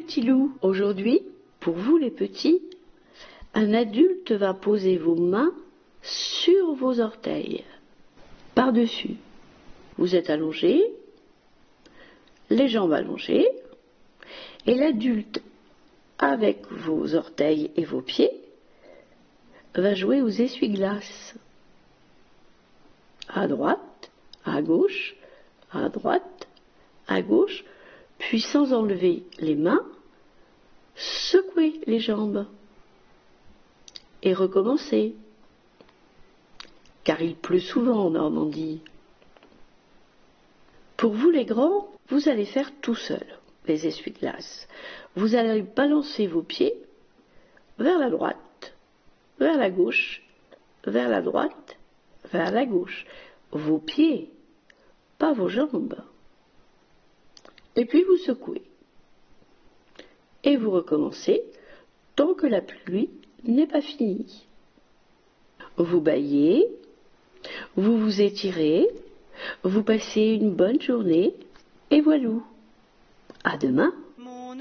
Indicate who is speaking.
Speaker 1: petits loups, aujourd'hui, pour vous les petits, un adulte va poser vos mains sur vos orteils, par-dessus. Vous êtes allongés, les jambes allongées, et l'adulte, avec vos orteils et vos pieds, va jouer aux essuie-glaces. À droite, à gauche, à droite, à gauche, puis sans enlever les mains, secouer les jambes et recommencer. Car il pleut souvent en Normandie. Pour vous les grands, vous allez faire tout seul les essuie-glaces. Vous allez balancer vos pieds vers la droite, vers la gauche, vers la droite, vers la gauche. Vos pieds, pas vos jambes. Et puis vous secouez. Et vous recommencez tant que la pluie n'est pas finie. Vous bâillez, vous vous étirez, vous passez une bonne journée, et voilà. À demain.